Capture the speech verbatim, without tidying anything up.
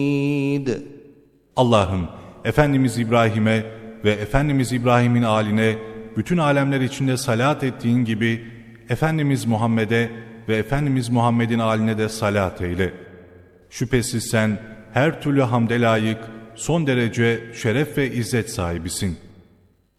Allah'ım, Efendimiz İbrahim'e ve Efendimiz İbrahim'in âline bütün alemler içinde salat ettiğin gibi Efendimiz Muhammed'e ve Efendimiz Muhammed'in âline de salat eyle. Şüphesiz sen her türlü hamde layık, son derece şeref ve izzet sahibisin.